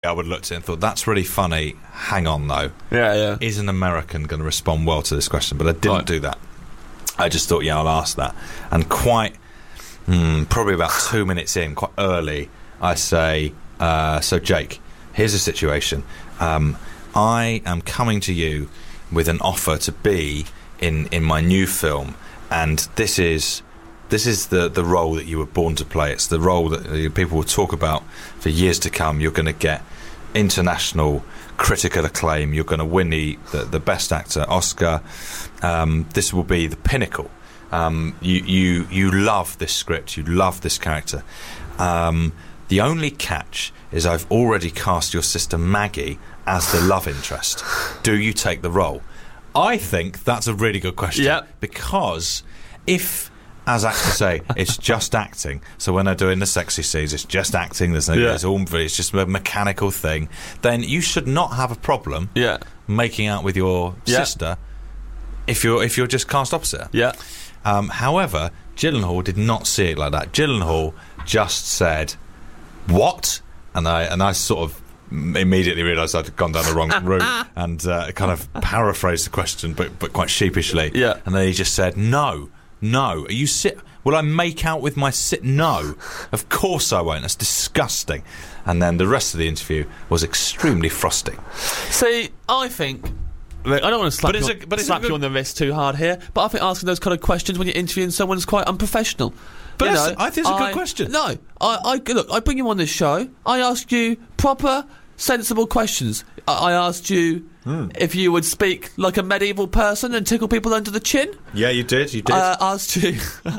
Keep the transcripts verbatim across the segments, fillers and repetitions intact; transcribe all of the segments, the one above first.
I would have looked at it and thought, that's really funny. Hang on, though. Yeah, yeah. Is an American going to respond well to this question? But I didn't Right. do that. I just thought, yeah, I'll ask that. And quite, mm, probably about two minutes in, quite early, I say, uh, so Jake, here's the situation. Um, I am coming to you with an offer to be in, in my new film, and this is this is the, the role that you were born to play. It's the role that uh, people will talk about for years to come. You're going to get international critical acclaim. You're going to win the, the, the Best Actor Oscar. Um, this will be the pinnacle. Um, you, you, you love this script. You love this character. Um, the only catch is I've already cast your sister Maggie as the love interest. Do you take the role? I think that's a really good question. Yeah. Because if, as actors say, it's just acting, so when they're doing the sexy scenes, it's just acting, there's no, Yeah. there's all, it's just a mechanical thing, then you should not have a problem Yeah. making out with your Yeah. sister if you're if you're just cast opposite her. Yeah. Um, however, Gyllenhaal did not see it like that. Gyllenhaal just said, "What?" And I and I sort of immediately realised I'd gone down the wrong route and uh, kind of paraphrased the question, but but quite sheepishly. Yeah. And then he just said, "No, no. Are you sit? Will I make out with my sit? No, of course I won't. That's disgusting." And then the rest of the interview was extremely frosty. See, I think... Look, I don't want to slap, But it's you, a- but it's slap a good- you on the wrist too hard here, but I think asking those kind of questions when you're interviewing someone is quite unprofessional. But You that's- know, I think it's a good question. No, I, I look. I bring you on this show. I ask you proper, sensible questions. I, I asked you Hmm. if you would speak like a medieval person and tickle people under the chin. Yeah, you did. You did. I asked you.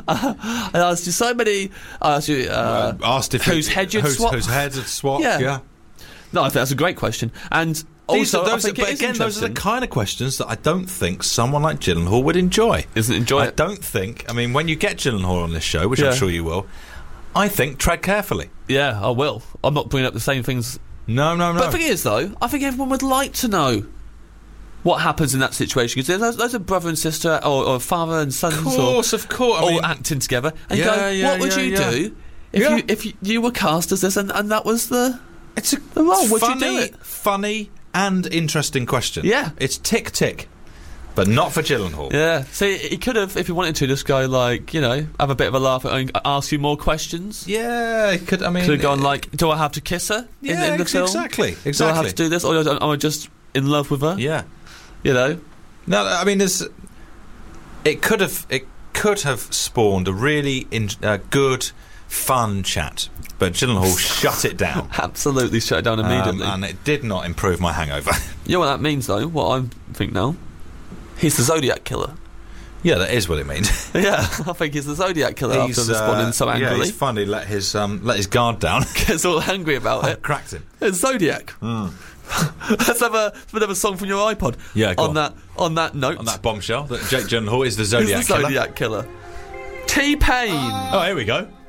I asked you so many. I asked you. Uh, Uh, asked if whose you- head you'd whose, swap. whose head had swapped. Yeah. Yeah. No, I think that's a great question. And These also, are, I those are, think but it is again, those are the interesting. kind of questions that I don't think someone like Gyllenhaal would enjoy. Isn't enjoy I it? don't think. I mean, when you get Gyllenhaal on this show, which Yeah. I'm sure you will, I think tread carefully. Yeah, I will. I'm not bringing up the same things. No, no, no. But the thing is, though, I think everyone would like to know what happens in that situation, because there's, there's a brother and sister, or, or father and sons, of course, of course. I or all mean, acting together, and you Yeah, go, yeah, what would yeah, you yeah. do if Yeah. you if you, you were cast as this, and, and that was the it's a the role? Would you funny, do it? funny and interesting question. Yeah. It's tick tick, but not for Gyllenhaal. Yeah. See, he could have, if he wanted to, just go like, you know, have a bit of a laugh and ask you more questions. Yeah, it could. I mean, Could have gone like, do I have to kiss her in, yeah, in the ex- film? exactly, Do I exactly. have to do this, or am I just in love with her? Yeah. You know. No, I mean, there's. It could have. It could have spawned a really in, uh, good, fun chat, but Gyllenhaal shut it down. Absolutely shut it down immediately. Um, and it did not improve my hangover. You know what that means, though? What I think now? He's the Zodiac Killer. Yeah, that is what it means. Yeah, I think he's the Zodiac Killer after He's, responding uh, so Yeah, angrily. he's finally let his um, let his guard down. Gets all angry about it. Cracked him. It's Zodiac. Let's have a let's have a song from your iPod. Yeah, go on on. that on that note. On that bombshell, that Jake Gyllenhaal is the He's Zodiac the killer. Zodiac Killer. T-Pain. Oh, here we go.